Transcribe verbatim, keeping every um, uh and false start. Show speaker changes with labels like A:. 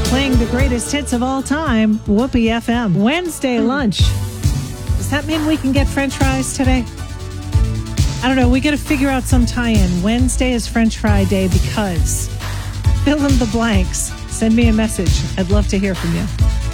A: playing the greatest hits of all time, Whoopee F M. Wednesday lunch. Does that mean we can get French fries today? I don't know. We got to figure out some tie-in. Wednesday is French fry day because. Fill in the blanks. Send me a message. I'd love to hear from you.